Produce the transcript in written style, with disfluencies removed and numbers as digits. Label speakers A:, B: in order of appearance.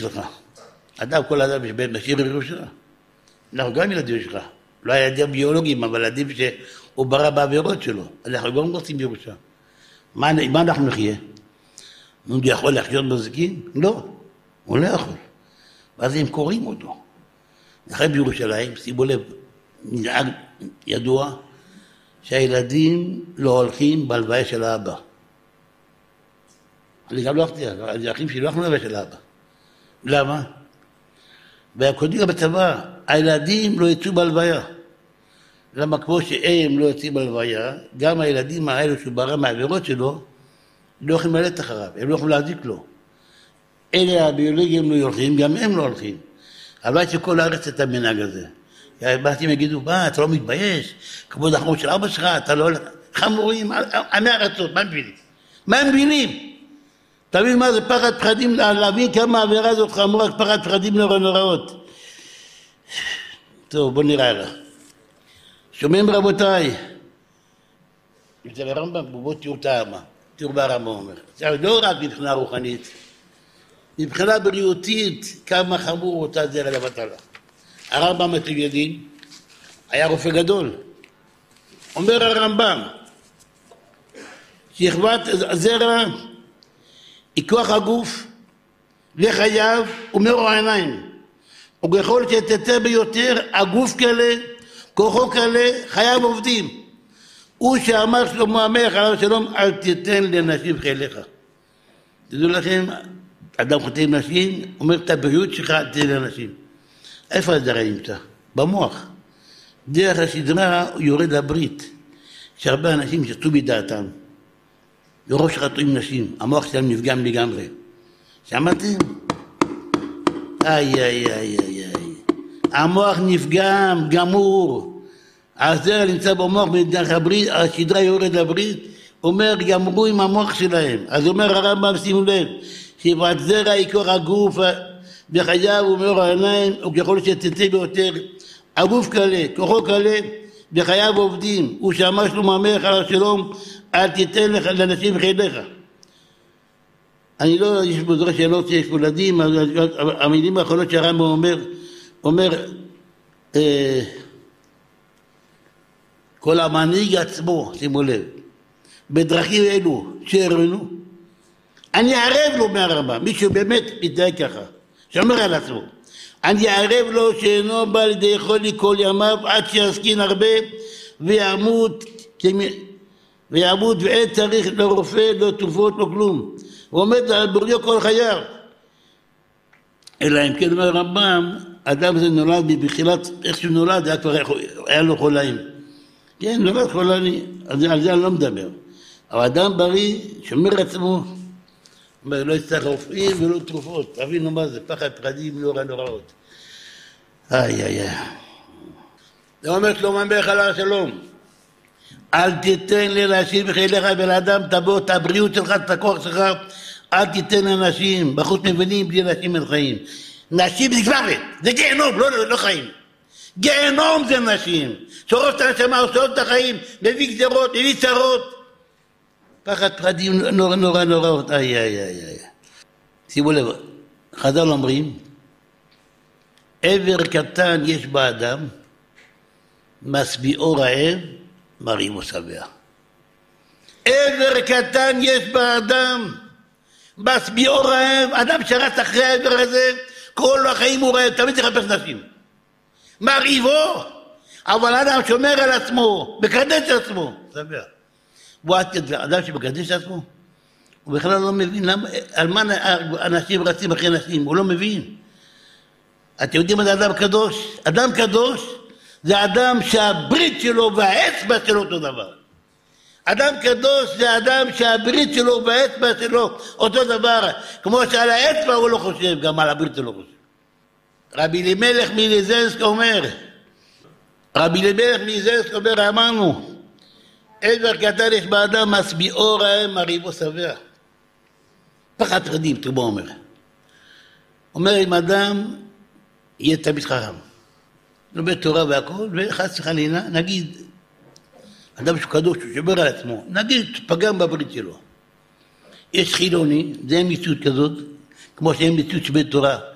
A: שלך. כל אדם שבן נשאיר בירושה. אנחנו גם ילדים שלך. לא היה ילדים ביולוגיים, אבל ילדים שהוא ברא בעבירות שלו. אנחנו גם רוצים בירושה. מה אנחנו נחיה? הוא יכול לחיות בזקין? לא, הוא לא יכול. ואז הם קוראים אותו. נחיה בירושלים, שימו לב, נהג ידוע, שהילדים לא הולכים בהלוויה של האבא. אני גם לא הולכתי, האחים שלי לא הולכים בהלוויה של האבא. למה? והקודים בצבא, הילדים לא יצאו בהלוויה. למה כמו שהם לא יוצאים בהלוויה, גם הילדים האלו שהוא ברא מהעבירות שלו, לא יכולים ללכת אחריו, הם לא יכולים להזיק לו. אלה הביולוגים לא הולכים, גם הם לא הולכים. אבל שכל הארץ את המנהג הזה. באתים יגידו, אתה לא מתבייש, כבוד החמור של אבא שלך, אתה לא הולך, חמורים, עמי ארצות, מה מבינים? מה הם מבינים? תבין מה זה פחד פחדים, להבין כמה העבירה הזאת חמורה, פחד פחדים נוראות. טוב, בוא נראה לה. שומעים רבותיי, זה הרמב"ם, בוא תראו טעמה, תראו ברמב"ם אומר. זה לא רק מבחינה רוחנית, מבחינה בריאותית, כמה חמור אותה זרע לבטלה. הרמב"ם אתם יודעים, היה רופא גדול. אומר הרמב"ם, שכבת זרע היא כוח הגוף לחייו ומאור העיניים. וככל שתצא ביותר, הגוף כאלה, כוחו כאלה, חייו עובדים. הוא שאמר שלמה המלך עליו השלום, אל תיתן לנשים חיליך. תדעו לכם, אדם חוטא נשים, אומר את הבריאות שלך, אל תיתן לנשים. איפה הזרע נמצא? במוח. דרך השדרה הוא יורד לברית. שהרבה אנשים שצאו בדעתם. לראש חטאים נשים, המוח שלהם נפגם לגמרי. שמעתם? איי. המוח נפגם, גמור. הזרע נמצא במוח, בדרך הברית, השדרה יורד לברית, אומר גמרו עם המוח שלהם. אז אומר הרמב"ם, שימו לב, שכבת זרע היא כוח הגוף בחייו ומאור העיניים, וככל שתצא ביותר, הגוף כאלה, כוחו כאלה, בחייו עובדים. הוא שאמר שלמה המלך עליו השלום, אל תיתן לנשים חיליך. אני לא, יש פה דרך שאלות שיש פה ילדים, המילים האחרונות שהרמב"ם אומר, כל המנהיג עצמו, שימו לב, בדרכים אלו שהראינו, אני אערב לו מהרמב"ם, מישהו באמת מתנהג ככה, שאומר על עצמו, אני אערב לו שאינו בא לידי חולי כל ימיו עד שיסכין הרבה ויעמוד ואין צריך לא רופא, לא תרופות, לא כלום. הוא עומד על בריאו כל חייו. אלא אם כן אומר הרמב"ם, אדם זה נולד בתחילת, איך שהוא נולד, היה לו חולאים. כן, נולד חולני, על זה אני לא מדבר. אבל אדם בריא, שומר עצמו, אומר, לא יצטרך רופאים ולא תרופות. תבינו מה זה, פחד פחדים נוראות. איי. זה אומר שלמה המלך עליו השלום. אל תיתן לנשים חיליך ולאדם תבוא את הבריאות שלך, את הכוח שלך, אל תיתן לנשים, בחוץ מבינים, בלי נשים אין חיים. נשים זה כבר, זה גיהנום, לא חיים. גיהנום זה נשים. שורף את הנשמה, עושות את החיים, מביא גזרות, מביא צרות. פחד פחדים נוראות, איי. שימו לב, חז"ל אומרים, עבר קטן יש באדם, משביעו רעב, מרעיבו שבע. עבר קטן יש באדם, משביעו רעב, אדם שרץ אחרי העבר הזה, כל החיים הוא רעב, תמיד יחפש נשים. מרעיבו, אבל אדם שומר על עצמו, מקדש על עצמו, שבע. אדם שמקדש על עצמו, הוא בכלל לא מבין על מה אנשים רצים אחרי נשים, הוא לא מבין. אתם יודעים מה זה אדם קדוש? אדם קדוש זה אדם שהברית שלו והאצבע שלו אותו דבר. אדם קדוש זה אדם שהברית שלו והאצבע שלו אותו דבר. כמו שעל האצבע הוא לא חושב, גם על הברית שלו חושב. רבי אלימלך מליזנסק אומר, אמרנו, עבר קטן יש באדם משביעו רעב מרעיבו שבע. פחד פחדים, תראו מה אומר, אם אדם יהיה תמיד חכם, לומד תורה והכל, וחס וחלילה, נגיד, אדם שהוא קדוש, שהוא שומר על עצמו, נגיד, פגם בברית שלו. יש חילוני, זה אין מציאות כזאת, כמו שאין מציאות שבית תורה.